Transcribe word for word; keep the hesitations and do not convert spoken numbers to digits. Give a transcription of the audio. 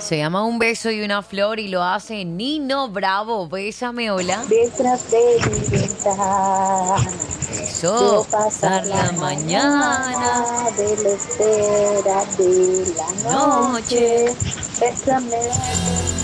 Se llama Un beso y una flor y lo hace Nino Bravo. Bésame, hola. Detrás de mi ventana, veo Eso, pasar pasar la la mañana, mañana de la espera de la noche. noche. Bésame,